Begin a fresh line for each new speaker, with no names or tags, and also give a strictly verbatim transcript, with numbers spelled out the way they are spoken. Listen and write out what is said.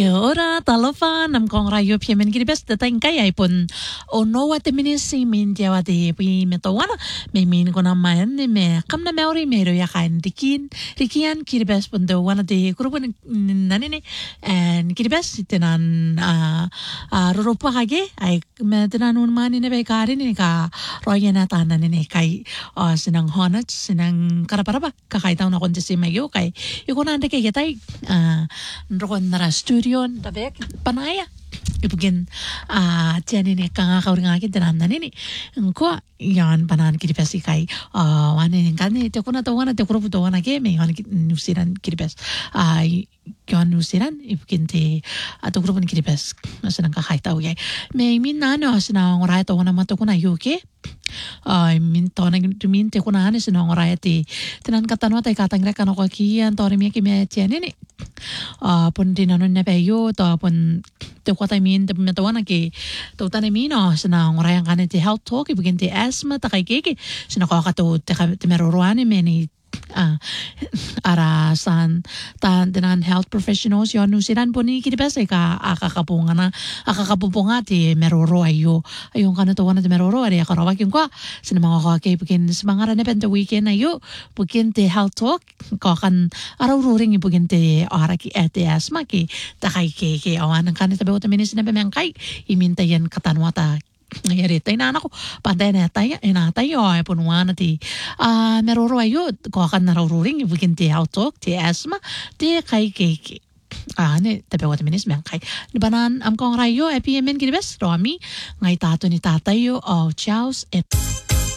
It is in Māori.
Ora talofa nam kong rayo piemen kiri best the time kaya ipon o no what the minisi min jawa de pi metawana me min kona mayan ne me kam na meori me ro ya kain dikin rikian kiri best pun the one de grupo nani ne and kiri best tenan a a ropa kage ai me tenan un mani ne be kari ne ka roya na tanan ne kai sinang honat sinang karaparaba kakai taw na kon si mayo kai ikona ande ke getai a rokon nara studio tabek panaya ibugin a tiani ne kanga kauringa ki tenan nani ko yan panan kiri pesi kai a wane kan ne te kona to wana te grupo to wana ke me yan nusiran kiri pes a yon nusiran ibugin te ato grupo ni kiri pes asanang kakai taw ye me min nano asana ngorai to wana mato kuna yuke ay min to na min te kuna ane sino ngorai te tenan katano tay katang reka no ko kian to mi ki me tiani ne a pun dinano ne pe yo to pun te kwata min te me to wana ke to tane mino sana ngorai ang kane te health talk ibugin te asthma ta kai keke sino ko ka to te te meroroane me ni ah ara san tan denan health professionals yo nusiran poni kiri basa ka akakapunga na akakapunga ti meroro ayo ayong kana to wana ti meroro ari akarawa kin ko sina mga ko kay pugin smangara ne pente weekend ayo pugin ti health talk ko kan araw ruring pugin ti ara ki ete asma ki takay ke ke awan kan ta bewta minis na bemangkay iminta yan katanwata ngayari tayo na ako pantay na tayo ina tayo ay punuan na ti ah meroro ayo ko kan nararuring ibigin ti health talk ti asthma ti kay kay ah ne tabi wata minis men kay banan am kong rayo epiemen kinibes romi ngay tato ni tatayo o chows et